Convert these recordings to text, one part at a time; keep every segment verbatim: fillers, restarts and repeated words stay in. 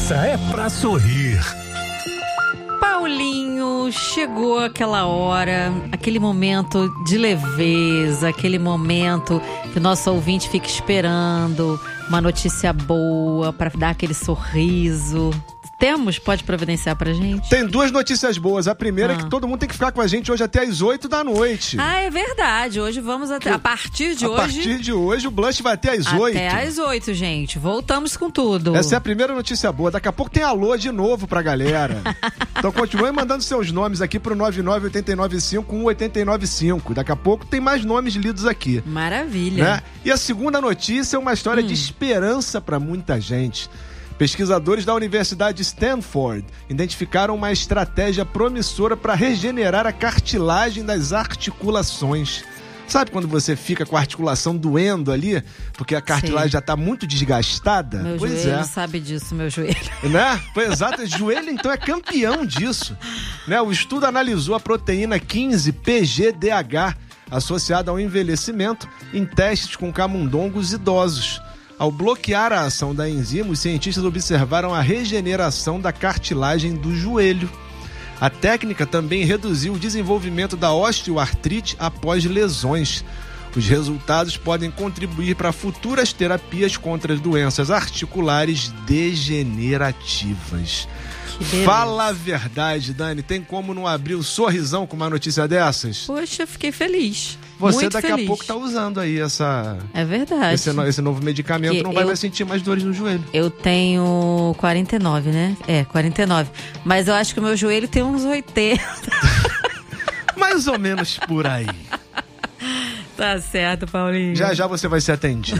Essa é pra sorrir. Paulinho, chegou aquela hora, aquele momento de leveza, aquele momento que o nosso ouvinte fica esperando uma notícia boa para dar aquele sorriso. Temos? Pode providenciar pra gente? Tem duas notícias boas. A primeira ah. é que todo mundo tem que ficar com a gente hoje até as oito da noite. Ah, é verdade. Hoje vamos até... A partir de a hoje... A partir de hoje o Blush vai até as oito. Até as oito, gente. Voltamos com tudo. Essa é a primeira notícia boa. Daqui a pouco tem alô de novo pra galera. Então continue mandando seus nomes aqui pro nove nove oito nove cinco um oito nove cinco. Daqui a pouco tem mais nomes lidos aqui. Maravilha. Né? E a segunda notícia é uma história hum. de esperança pra muita gente. Pesquisadores da Universidade de Stanford identificaram uma estratégia promissora para regenerar a cartilagem das articulações. Sabe quando você fica com a articulação doendo ali, porque a cartilagem Sim. já está muito desgastada? Meu pois joelho é. sabe disso, meu joelho. Né? Pois exato, joelho então é campeão disso. Né? O estudo analisou a proteína quinze P G D H associada ao envelhecimento em testes com camundongos idosos. Ao bloquear a ação da enzima, os cientistas observaram a regeneração da cartilagem do joelho. A técnica também reduziu o desenvolvimento da osteoartrite após lesões. Os resultados podem contribuir para futuras terapias contra as doenças articulares degenerativas. Fala a verdade, Dani. Tem como não abrir o sorrisão com uma notícia dessas? Poxa, fiquei feliz. Você Muito daqui feliz. a pouco tá usando aí essa... É verdade. Esse, esse novo medicamento, que não vai eu, mais sentir mais dores no joelho. Eu tenho quarenta e nove, né? É, quarenta e nove. Mas eu acho que o meu joelho tem uns oitenta. Mais ou menos por aí. Tá certo, Paulinho. Já já você vai ser atendida.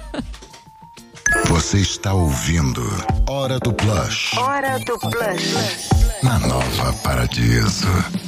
Você está ouvindo Hora do Blush. Hora do Blush. Na Nova Paradiso.